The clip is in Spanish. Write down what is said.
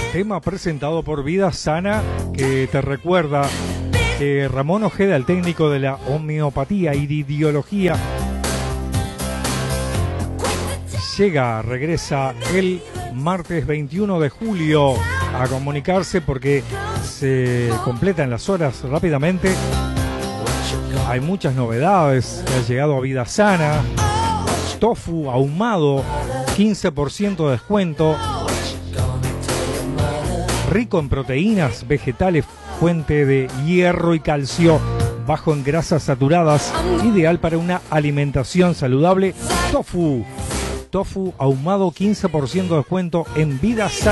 Tema presentado por Vida Sana, que te recuerda que Ramón Ojeda, el técnico de la homeopatía y de ideología, regresa el martes 21 de julio a comunicarse porque se completan las horas rápidamente. Hay muchas novedades. Ha llegado a Vida Sana. Tofu ahumado, 15% de descuento. Rico en proteínas vegetales, fuente de hierro y calcio, bajo en grasas saturadas, ideal para una alimentación saludable. Tofu ahumado, 15% de descuento en Vida Sana.